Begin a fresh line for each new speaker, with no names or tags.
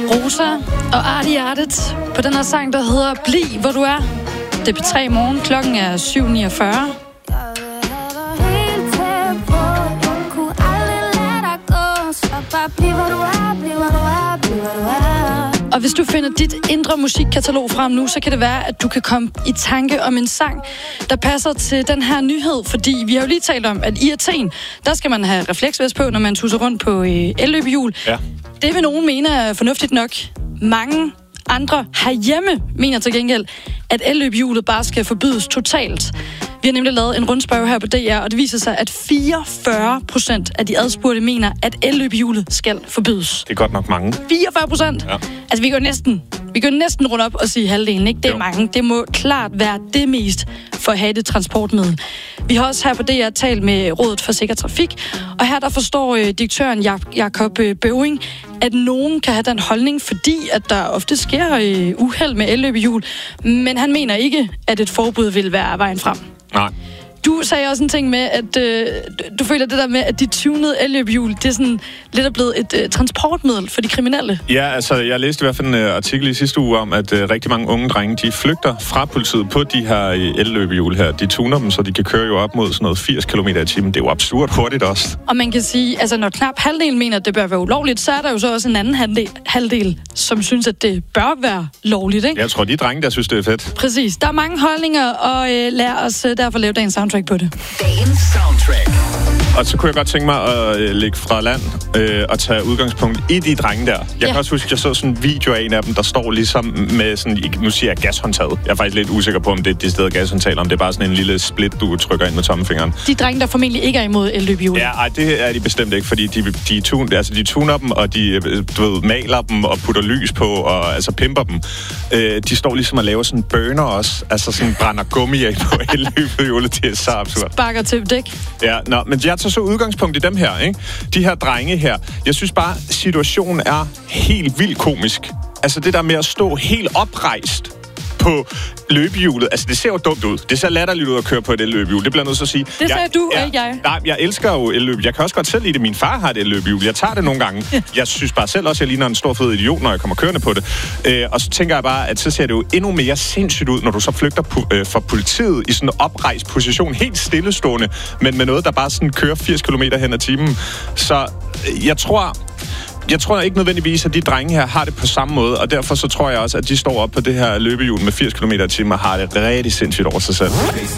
Rosa og Artie Artet på den her sang, der hedder Bliv, hvor du er. Det er P3 morgen. Klokken er 7:49. Og hvis du finder dit indre musikkatalog frem nu, så kan det være, at du kan komme i tanke om en sang, der passer til den her nyhed. Fordi vi har jo lige talt om, at i Athen, der skal man have refleksvest på, når man tusser rundt på elløbehjul. Ja. Det vil nogen mene er fornuftigt nok. Mange andre herhjemme mener til gengæld, at elløbehjulet bare skal forbydes totalt. Vi har nemlig lavet en rundspørge her på DR, og det viser sig, at 44% af de adspurgte mener, at elløbehjulet skal forbydes.
Det er godt nok mange.
44%? Ja. Altså, vi går næsten rundt op og sige halvdelen, ikke? Det er mange. Det må klart være det mest for at have det transportmiddel. Vi har også her på DR talt med Rådet for Sikker Trafik, og her der forstår direktøren Jakob Bøving, at nogen kan have den holdning, fordi at der ofte sker uheld med elløbehjul, men han mener ikke, at et forbud vil være vejen frem.
Nej.
Du sagde også en ting med, at du føler det der med, at de tunede elløbehjul, det er sådan lidt blevet et transportmiddel for de kriminelle.
Ja, altså jeg læste i hvert fald en artikel i sidste uge om, at rigtig mange unge drenge, de flygter fra politiet på de her elløbehjul her. De tuner dem, så de kan køre jo op mod sådan noget 80 km i timen. Det er jo absurd hurtigt også.
Og man kan sige, altså når knap halvdelen mener, at det bør være ulovligt, så er der jo så også en anden halvdel, som synes, at det bør være lovligt, ikke?
Jeg tror, de drenge, der synes, det er fedt.
Præcis. Der er mange holdninger, og lad os derfor lave dagens soundtrack på det.
Dagens soundtrack.
Og så kunne jeg godt tænke mig at lægge fra land og tage udgangspunkt i de drenge der. Jeg kan også huske, at jeg så sådan en video af en af dem, der står ligesom med sådan, nu siger jeg gashåndtaget. Jeg er faktisk lidt usikker på, om det er det sted gashåndtag, eller om det er bare sådan en lille split, du trykker ind med tommelfingeren.
De drenge, der formentlig ikke er imod elløbehjul.
Ja, det er de bestemt ikke, fordi de tuner dem, og de maler dem og putter lys på, og altså pimper dem. De står ligesom og laver sådan burner også, altså sådan brænder gummi af på elløbehjulet. Det er så absurd.
Sparker til dæk.
Ja, men jeg tager så udgangspunkt i dem her, ikke? De her drenge her. Jeg synes bare, situationen er helt vildt komisk. Altså det der med at stå helt oprejst på løbehjulet. Altså, det ser jo dumt ud. Det ser latterligt ud at køre på et elløbehjul. Det bliver nødt til at sige.
Det sagde du, og ikke jeg.
Nej, jeg elsker jo elløbehjul. Jeg kan også godt selv lide det. Min far har et elløbehjul. Jeg tager det nogle gange. Jeg synes bare selv også, at jeg ligner en stor fed idiot, når jeg kommer kørende på det. Og så tænker jeg bare, at så ser det jo endnu mere sindssygt ud, når du så flygter fra politiet i sådan en oprejst position, helt stillestående, men med noget, der bare sådan kører 80 km hen ad timen. Så jeg tror ikke nødvendigvis, at de drenge her har det på samme måde, og derfor så tror jeg også, at de står op på det her løbehjul med 80 km/t og har det rigtig sindssygt over sig selv.